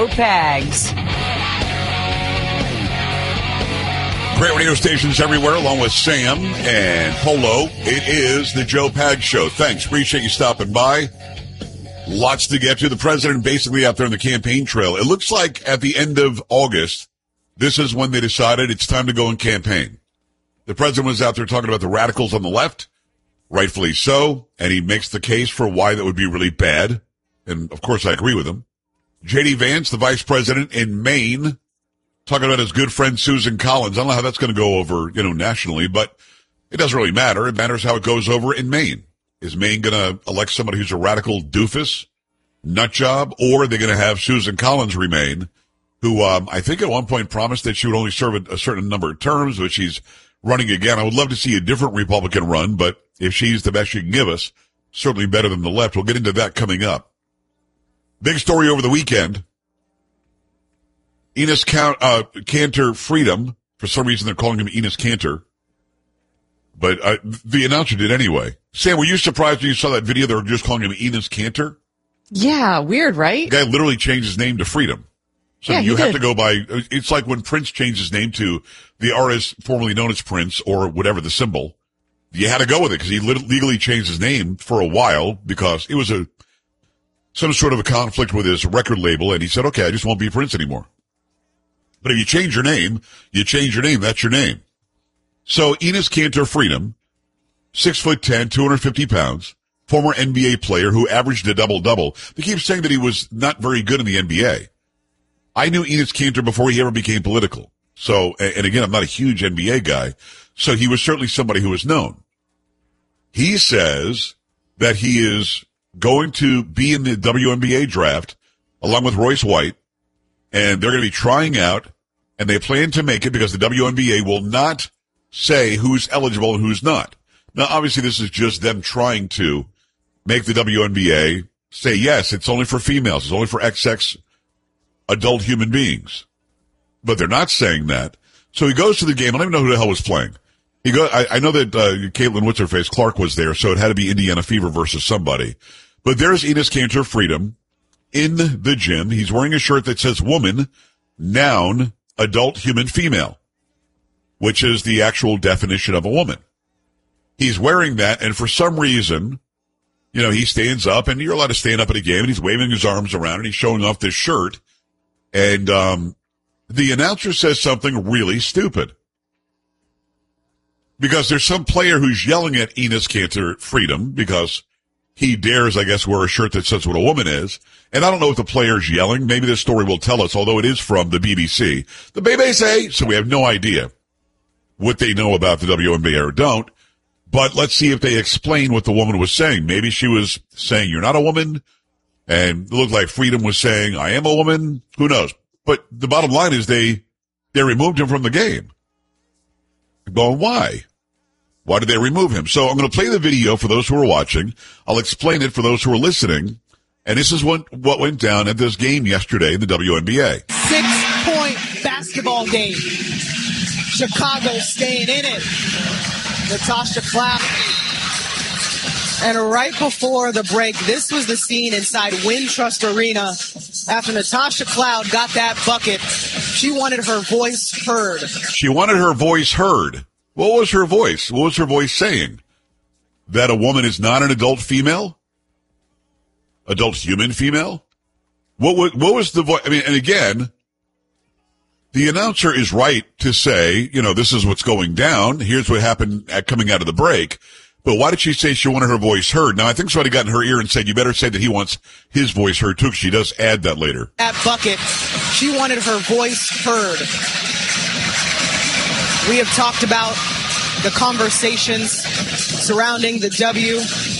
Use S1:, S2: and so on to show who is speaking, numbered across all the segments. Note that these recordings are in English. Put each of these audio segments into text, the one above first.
S1: Joe Pags.
S2: Great radio stations everywhere, along with Sam and Polo. It is the Joe Pags Show. Thanks. Appreciate you stopping by. Lots to get to. The president basically out there on the campaign trail. It looks like at the end of August, this is when they decided it's time to go and campaign. The president was out there talking about the radicals on the left, rightfully so, and he makes the case for why that would be really bad. And, of course, I agree with him. J.D. Vance, the vice president in Maine, talking about his good friend Susan Collins. I don't know how that's going to go over, nationally, but it doesn't really matter. It matters how it goes over in Maine. Is Maine going to elect somebody who's a radical doofus, nut job, or are they going to have Susan Collins remain, who I think at one point promised that she would only serve a certain number of terms, but she's running again. I would love to see a different Republican run, but if she's the best she can give us, certainly better than the left. We'll get into that coming up. Big story over the weekend. Enes Kanter Freedom. For some reason, they're calling him Enes Kanter. But the announcer did anyway. Sam, were you surprised when you saw that video? They were just calling him Enes Kanter?
S1: Yeah, weird, right?
S2: The guy literally changed his name to Freedom. So
S1: yeah,
S2: you have to go by, it's like when Prince changed his name to the artist formerly known as Prince or whatever the symbol. You had to go with it because he legally changed his name for a while because it was some sort of a conflict with his record label. And he said, okay, I just won't be Prince anymore. But if you change your name, that's your name. So Enes Kanter Freedom, 6'10", 250 pounds, former NBA player who averaged a double-double. They keep saying that he was not very good in the NBA. I knew Enes Kanter before he ever became political. So, and again, I'm not a huge NBA guy. So he was certainly somebody who was known. He says that he is going to be in the WNBA draft along with Royce White, and they're going to be trying out, and they plan to make it because the WNBA will not say who's eligible and who's not. Now, obviously, this is just them trying to make the WNBA say, yes, it's only for females. It's only for XX adult human beings. But they're not saying that. So he goes to the game. I don't even know who the hell was playing. I know that Caitlin What's-Her-Face Clark was there, so it had to be Indiana Fever versus somebody. But there's Enes Kanter Freedom in the gym. He's wearing a shirt that says woman, noun, adult human female, which is the actual definition of a woman. He's wearing that, and for some reason, he stands up, and you're allowed to stand up at a game, and he's waving his arms around, and he's showing off this shirt, and the announcer says something really stupid. Because there's some player who's yelling at Enes Kanter Freedom, because he dares, I guess, wear a shirt that says what a woman is. And I don't know if the player's yelling. Maybe this story will tell us, although it is from the BBC. The BBC, so we have no idea what they know about the WNBA or don't. But let's see if they explain what the woman was saying. Maybe she was saying, you're not a woman. And it looked like Freedom was saying, I am a woman. Who knows? But the bottom line is they removed him from the game. Going, why? Why did they remove him? So I'm going to play the video for those who are watching. I'll explain it for those who are listening. And this is what went down at this game yesterday in the WNBA.
S3: 6-point basketball game. Chicago staying in it. Natasha Cloud. And right before the break, this was the scene inside Wintrust Arena. After Natasha Cloud got that bucket, she wanted her voice heard.
S2: She wanted her voice heard. What was her voice? What was her voice saying? That a woman is not an adult female? Adult human female? What was the voice? I mean, and again, the announcer is right to say, this is what's going down. Here's what happened coming out of the break. But why did she say she wanted her voice heard? Now, I think somebody got in her ear and said, you better say that he wants his voice heard, too, because she does add that later.
S3: That bucket, she wanted her voice heard. We have talked about the conversations surrounding the W.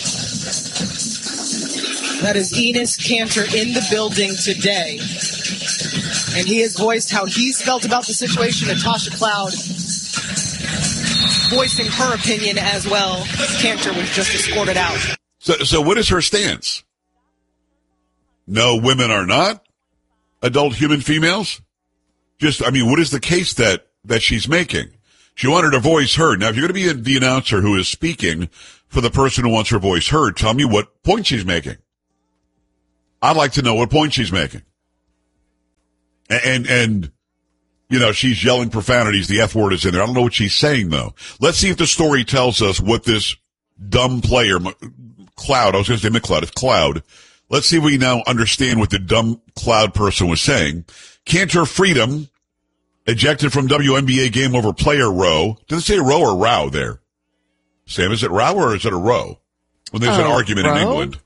S3: That is Enes Kanter in the building today. And he has voiced how he's felt about the situation. Natasha Cloud voicing her opinion as well. Kanter was just escorted out.
S2: So what is her stance? No, women are not adult human females? What is the case that she's making? She wanted her voice heard. Now, if you're going to be the announcer who is speaking for the person who wants her voice heard, tell me what point she's making. I'd like to know what point she's making. And she's yelling profanities. The F word is in there. I don't know what she's saying, though. Let's see if the story tells us what this dumb player, Cloud, I was going to say McCloud, it's Cloud. Let's see if we now understand what the dumb Cloud person was saying. Cantor Freedom, ejected from WNBA game over player row. Did it say row or row there? Sam, is it row or is it a row? When there's an argument in England.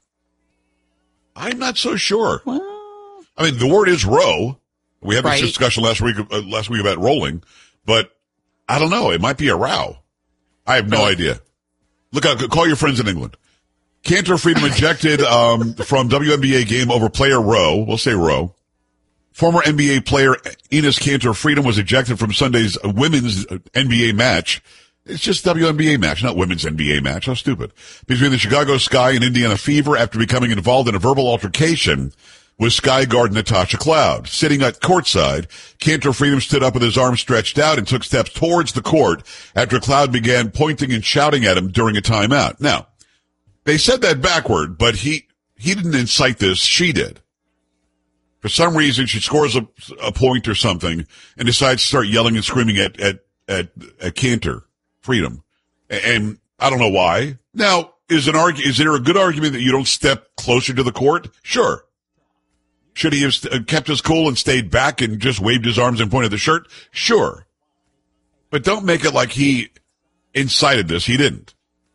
S2: I'm not so sure.
S1: Well,
S2: I mean, the word is row. We had this discussion last week about rolling, but I don't know. It might be a row. I have no idea. Look out. Call your friends in England. Cantor Freedom ejected from WNBA game over player row. We'll say row. Former NBA player Enes Kanter Freedom was ejected from Sunday's women's NBA match. It's just WNBA match, not women's NBA match. How stupid. Between the Chicago Sky and Indiana Fever after becoming involved in a verbal altercation with Sky guard Natasha Cloud. Sitting at courtside, Cantor Freedom stood up with his arms stretched out and took steps towards the court after Cloud began pointing and shouting at him during a timeout. Now, they said that backward, but he didn't incite this. She did. For some reason, she scores a point or something and decides to start yelling and screaming at Cantor Freedom. And I don't know why. Now, is there a good argument that you don't step closer to the court? Sure. Should he have kept his cool and stayed back and just waved his arms and pointed the shirt? Sure. But don't make it like he incited this. He didn't.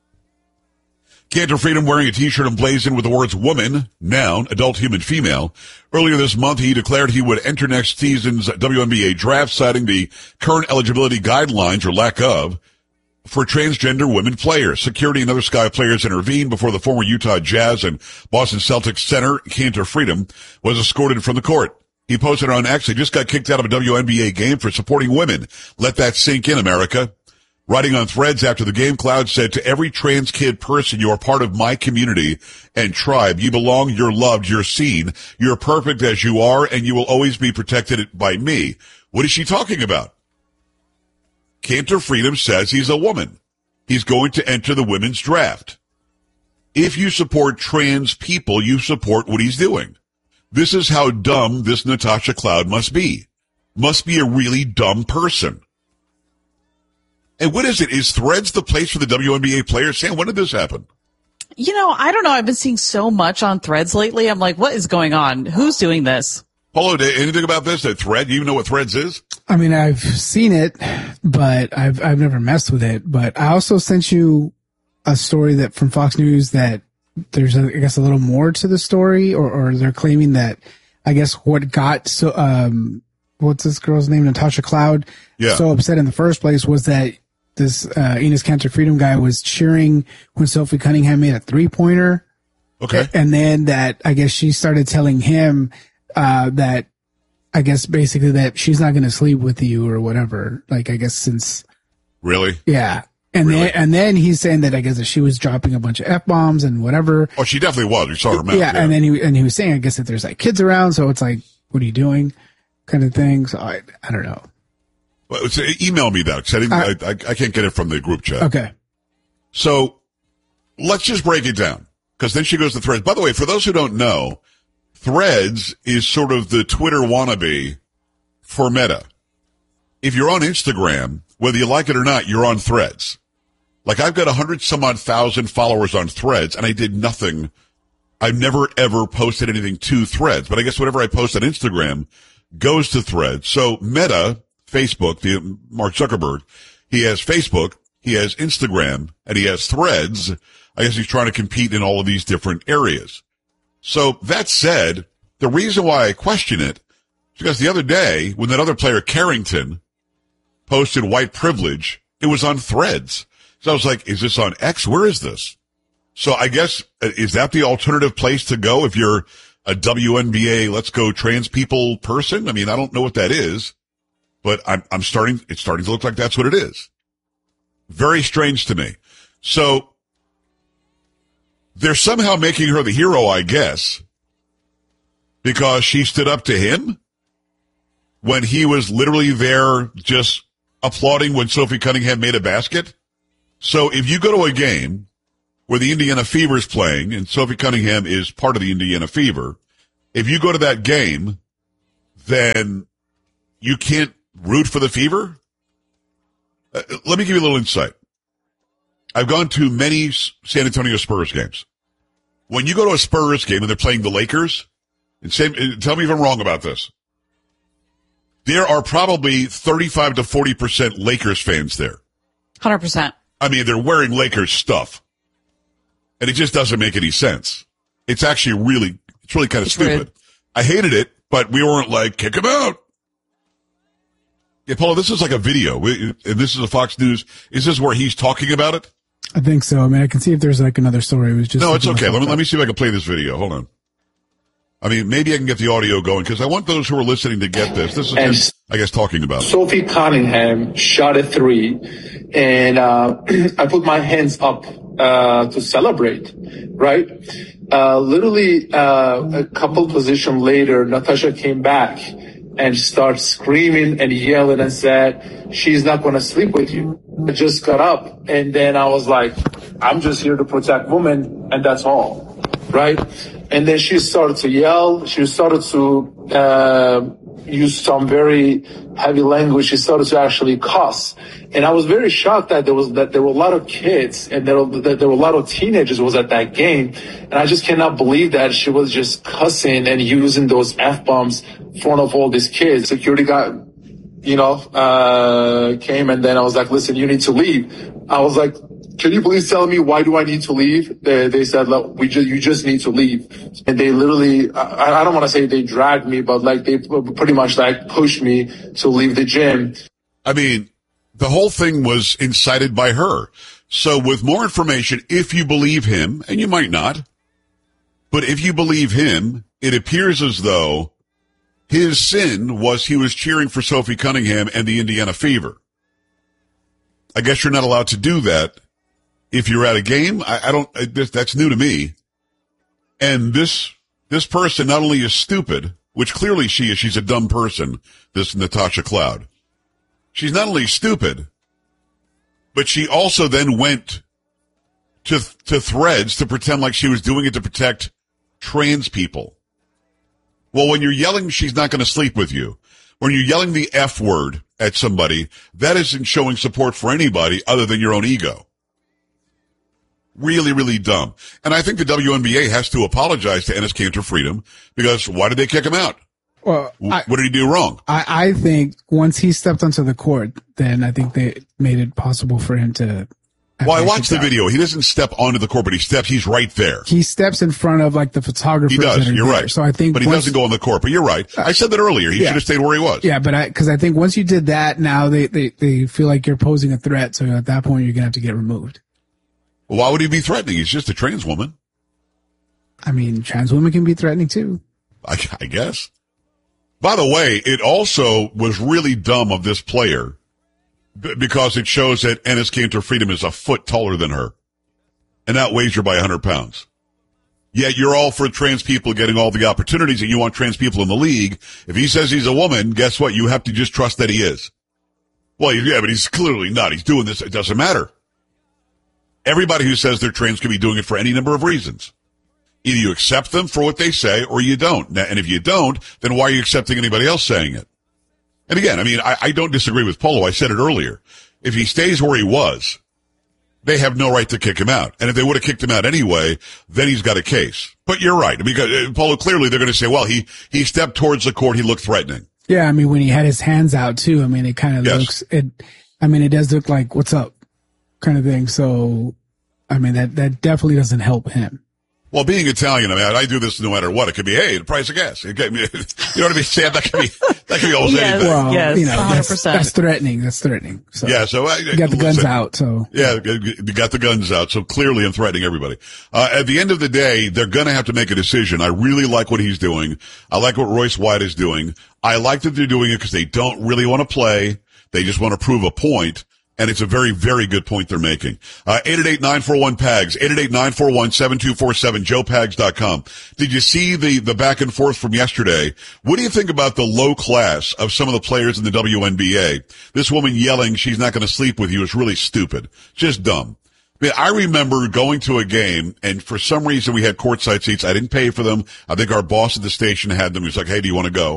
S2: Cantor Freedom wearing a t-shirt emblazoned with the words woman, noun, adult, human, female. Earlier this month, he declared he would enter next season's WNBA draft, citing the current eligibility guidelines, or lack of, for transgender women players. Security and other Sky players intervened before the former Utah Jazz and Boston Celtics center, Cantor Freedom, was escorted from the court. He posted on X, he just got kicked out of a WNBA game for supporting women. Let that sink in, America. Writing on Threads after the game, Cloud said, to every trans kid person, you are part of my community and tribe. You belong, you're loved, you're seen. You're perfect as you are, and you will always be protected by me. What is she talking about? Cantor Freedom says he's a woman. He's going to enter the women's draft. If you support trans people, you support what he's doing. This is how dumb this Natasha Cloud must be. Must be a really dumb person. And what is it? Is Threads the place for the WNBA players? Sam, when did this happen?
S1: I don't know. I've been seeing so much on Threads lately. I'm like, what is going on? Who's doing this?
S2: Paulo, anything about this? That Thread? You even know what Threads is?
S4: I mean, I've seen it, but I've never messed with it. But I also sent you a story that from Fox News that there's, I guess, a little more to the story, or they're claiming that, I guess, what got what's this girl's name, Natasha Cloud, so upset in the first place was that this Enes Kanter Freedom guy was cheering when Sophie Cunningham made a 3-pointer.
S2: Okay.
S4: And then that, I guess, she started telling him that, I guess, basically that she's not going to sleep with you or whatever. Like, I guess since.
S2: Really?
S4: Yeah. And
S2: really?
S4: then he's saying that, I guess, that she was dropping a bunch of F-bombs and whatever.
S2: Oh, she definitely was. We saw her mouth.
S4: Yeah. And then he was saying, I guess, that there's like kids around. So it's like, what are you doing? Kind of thing. So I don't know.
S2: Well, email me that, because I can't get it from the group chat.
S4: Okay.
S2: So let's just break it down, because then she goes to Threads. By the way, for those who don't know, Threads is sort of the Twitter wannabe for Meta. If you're on Instagram, whether you like it or not, you're on Threads. Like, I've got 100-some-odd-thousand followers on Threads, and I did nothing. I've never, ever posted anything to Threads. But I guess whatever I post on Instagram goes to Threads. So Meta, Facebook, the Mark Zuckerberg, he has Facebook, he has Instagram, and he has Threads. I guess he's trying to compete in all of these different areas. So that said, the reason why I question it is because the other day, when that other player, Carrington, posted white privilege, it was on Threads. So I was like, is this on X? Where is this? So I guess, is that the alternative place to go if you're a WNBA, let's go trans people person? I mean, I don't know what that is, but it's starting to look like that's what it is. Very strange to me. So they're somehow making her the hero, I guess, because she stood up to him when he was literally there just applauding when Sophie Cunningham made a basket. So if you go to a game where the Indiana Fever is playing, and Sophie Cunningham is part of the Indiana Fever, if you go to that game, then you can't root for the Fever? Let me give you a little insight. I've gone to many San Antonio Spurs games. When you go to a Spurs game and they're playing the Lakers, and tell me if I'm wrong about this, there are probably 35 to 40% Lakers fans there.
S1: 100%.
S2: I mean, they're wearing Lakers stuff. And it just doesn't make any sense. It's actually really kind of stupid.
S1: Rude.
S2: I hated it, but we weren't like, kick him out. Yeah, Paulo, this is like a video. And this is a Fox News. Is this where he's talking about it?
S4: I think so. I mean, I can see if there's like another story. It was just
S2: no, it's okay. Let me see if I can play this video. Hold on. I mean, maybe I can get the audio going because I want those who are listening to get this. This is him, I guess, talking about it.
S5: Sophie Cunningham shot a 3, and I put my hands up to celebrate, right? Literally, a couple position later, Natasha came back and started screaming and yelling and said, she's not going to sleep with you. I just got up, and then I was like, I'm just here to protect women, and that's all, right? And then she started to yell. She started to use some very heavy language. She started to actually cuss. And I was very shocked that there were a lot of kids and there were a lot of teenagers was at that game. And I just cannot believe that she was just cussing and using those F-bombs in front of all these kids. Security guy, came, and then I was like, listen, you need to leave. I was like, can you please tell me why do I need to leave? They said, look, you just need to leave. And they literally, I don't want to say they dragged me, but like they pretty much like pushed me to leave the gym.
S2: I mean, the whole thing was incited by her. So with more information, if you believe him, and you might not, but if you believe him, it appears as though his sin was he was cheering for Sophie Cunningham and the Indiana Fever. I guess you're not allowed to do that. If you're at a game, that's new to me. And this person not only is stupid, which clearly she is, she's a dumb person, this Natasha Cloud. She's not only stupid, but she also then went to Threads to pretend like she was doing it to protect trans people. Well, when you're yelling, she's not going to sleep with you. When you're yelling the F word at somebody, that isn't showing support for anybody other than your own ego. Really, really dumb. And I think the WNBA has to apologize to Enes Kanter Freedom because why did they kick him out?
S4: Well,
S2: what did he do wrong?
S4: I think once he stepped onto the court, then I think they made it possible for him to.
S2: Well, I watched the video. He doesn't step onto the court, but he's right there.
S4: He steps in front of like the photographers.
S2: He does. You're
S4: there.
S2: right.
S4: So I think,
S2: but he doesn't go on the court. But you're right. I said that earlier. He should have stayed where he was.
S4: Yeah, but because I think once you did that, now they feel like you're posing a threat. So at that point, you're gonna have to get removed.
S2: Well, why would he be threatening? He's just a trans woman.
S4: I mean, trans women can be threatening too.
S2: I guess. By the way, it also was really dumb of this player because it shows that Enes Kanter Freedom is a foot taller than her and outweighs her by 100 pounds. Yet you're all for trans people getting all the opportunities and you want trans people in the league. If he says he's a woman, guess what? You have to just trust that he is. Well, yeah, but he's clearly not. He's doing this. It doesn't matter. Everybody who says they're trans can be doing it for any number of reasons. Either you accept them for what they say or you don't. And if you don't, then why are you accepting anybody else saying it? And again, I mean, I don't disagree with Polo. I said it earlier. If he stays where he was, they have no right to kick him out. And if they would have kicked him out anyway, then he's got a case. But you're right. Because Polo, clearly they're going to say, well, he stepped towards the court. He looked threatening. Yeah.
S4: I mean, when he had his hands out too, I mean, it kind of looks, it does look like, what's up kind of thing. So, I mean, that definitely doesn't help him.
S2: Well, being Italian, I mean, I do this no matter what. It could be, hey, the price of gas. You know what I mean? Sam, that could be almost anything.
S4: Well,
S1: yes,
S4: you know,
S1: 100%.
S4: That's threatening. That's threatening. So,
S2: yeah, so
S4: you got the guns out. So
S2: yeah, you got the guns out. So clearly, I'm threatening everybody. At the end of the day, they're going to have to make a decision. I really like what he's doing. I like what Royce White is doing. I like that they're doing it because they don't really want to play. They just want to prove a point. And it's a very, very good point they're making. 888-941-PAGS, 888-941-7247, joepags.com. Did you see the back and forth from yesterday? What do you think about the low class of some of the players in the WNBA? This woman yelling she's not going to sleep with you is really stupid. Just dumb. I mean, I remember going to a game, and for some reason we had courtside seats. I didn't pay for them. I think our boss at the station had them. He was like, hey, do you want to go?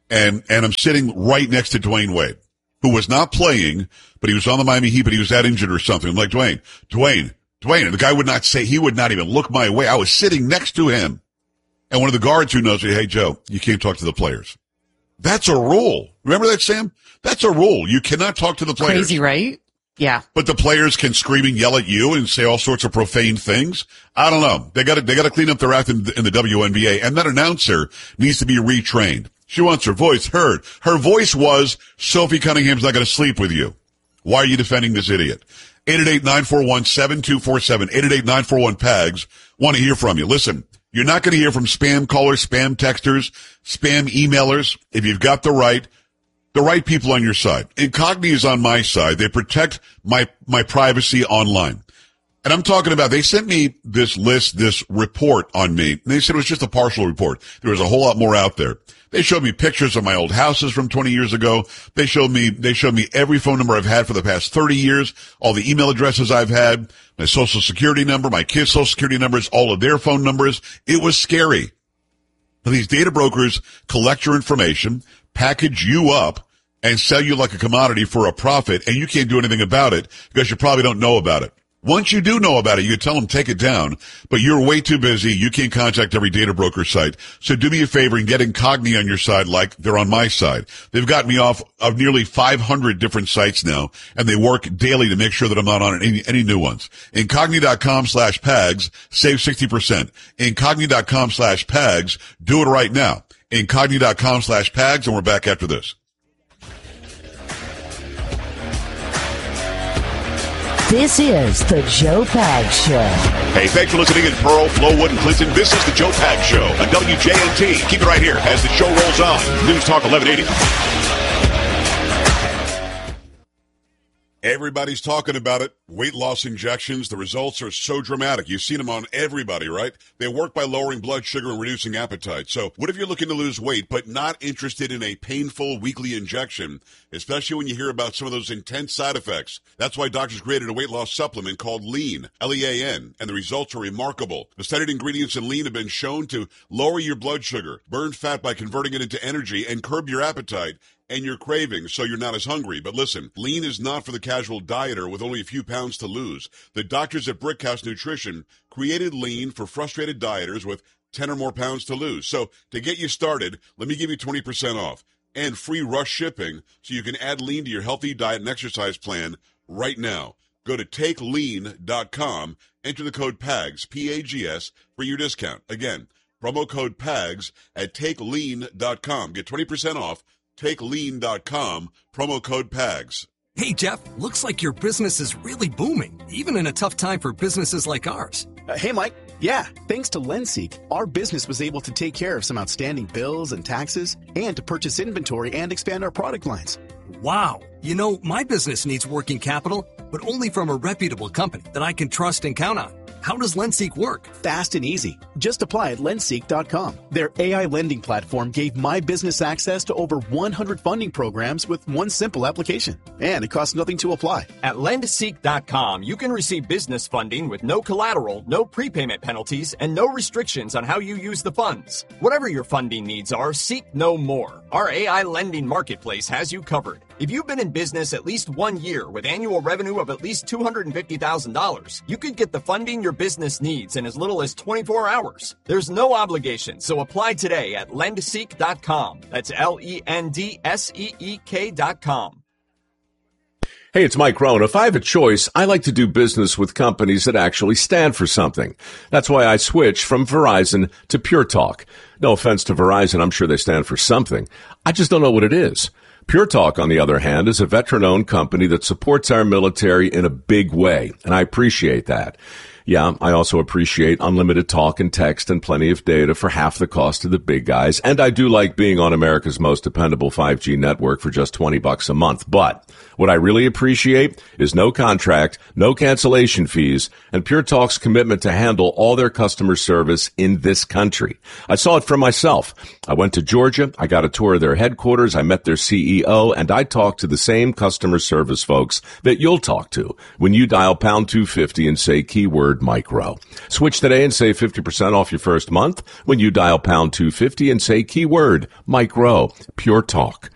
S2: and I'm sitting right next to Dwayne Wade, who was not playing, but he was on the Miami Heat, but he was that injured or something. I'm like, Dwayne. And the guy would not say, he would not even look my way. I was sitting next to him. And one of the guards who knows me, hey, Joe, you can't talk to the players. That's a rule. Remember that, Sam? That's a rule. You cannot talk to the players.
S1: Crazy, right? Yeah.
S2: But the players can scream and yell at you and say all sorts of profane things. I don't know. They got to clean up their act in the WNBA, and that announcer needs to be retrained. She wants her voice heard. Her voice was, Sophie Cunningham's not going to sleep with you. Why are you defending this idiot? 888-941-7247, 888-941-PAGS. Want to hear from you. Listen, you're not going to hear from spam callers, spam texters, spam emailers. If you've got the right people on your side. Incogni is on my side. They protect my privacy online. And I'm talking about, they sent me this list, this report on me. And they said it was just a partial report. There was a whole lot more out there. They showed me pictures of my old houses from 20 years ago. They showed me every phone number I've had for the past 30 years, all the email addresses I've had, my social security number, my kids' social security numbers, all of their phone numbers. It was scary. These data brokers collect your information, package you up, and sell you like a commodity for a profit, and you can't do anything about it because you probably don't know about it. Once you do know about it, you tell them take it down, but you're way too busy. You can't contact every data broker site. So do me a favor and get Incogni on your side like they're on my side. They've got me off of nearly 500 different sites now, and they work daily to make sure that I'm not on any new ones. Incogni.com/PAGS, save 60%. Incogni.com/PAGS, do it right now. Incogni.com/PAGS, and we're back after this.
S6: This is the Joe Pags Show.
S2: Hey, thanks for listening in Pearl, Flowood, and Clinton. This is the Joe Pags Show on WJNT. Keep it right here as the show rolls on. News Talk 1180. Everybody's talking about it. Weight loss injections. The results are so dramatic. You've seen them on everybody, right? They work by lowering blood sugar and reducing appetite. So what if you're looking to lose weight but not interested in a painful weekly injection, especially when you hear about some of those intense side effects? That's why doctors created a weight loss supplement called Lean, L-E-A-N, and the results are remarkable. The studied ingredients in Lean have been shown to lower your blood sugar, burn fat by converting it into energy, and curb your appetite and your cravings so you're not as hungry. But listen, Lean is not for the casual dieter with only a few pounds to lose. The doctors at Brickhouse Nutrition created Lean for frustrated dieters with 10 or more pounds to lose. So to get you started, let me give you 20% off and free rush shipping so you can add Lean to your healthy diet and exercise plan right now. Go to takelean.com, enter the code PAGS, P-A-G-S, for your discount. Again, promo code PAGS at takelean.com. Get 20% off. TakeLean.com, promo code PAGS.
S7: Hey, Jeff, looks like your business is really booming, even in a tough time for businesses like ours.
S8: Hey, Mike. Yeah, thanks to LendSeek, our business was able to take care of some outstanding bills and taxes and to purchase inventory and expand our product lines.
S7: Wow. You know, my business needs working capital, but only from a reputable company that I can trust and count on. How does LendSeek work?
S8: Fast and easy. Just apply at lendseek.com. Their AI lending platform gave my business access to over 100 funding programs with one simple application. And it costs nothing to apply.
S9: At lendseek.com, you can receive business funding with no collateral, no prepayment penalties, and no restrictions on how you use the funds. Whatever your funding needs are, seek no more. Our AI lending marketplace has you covered. If you've been in business at least 1 year with annual revenue of at least $250,000, you could get the funding your business needs in as little as 24 hours. There's no obligation, so apply today at lendseek.com. That's LENDSEEK.com.
S10: Hey, it's Mike Rohn. If I have a choice, I like to do business with companies that actually stand for something. That's why I switched from Verizon to Pure Talk. No offense to Verizon, I'm sure they stand for something. I just don't know what it is. Pure Talk, on the other hand, is a veteran-owned company that supports our military in a big way, and I appreciate that. Yeah, I also appreciate unlimited talk and text and plenty of data for half the cost of the big guys, and I do like being on America's most dependable 5G network for just $20 a month. But what I really appreciate is no contract, no cancellation fees, and Pure Talk's commitment to handle all their customer service in this country. I saw it for myself. I went to Georgia, I got a tour of their headquarters, I met their CEO, and I talked to the same customer service folks that you'll talk to when you dial pound 250 and say keyword keyword micro. Switch today and save 50% off your first month when you dial pound 250 and say keyword micro. Pure Talk.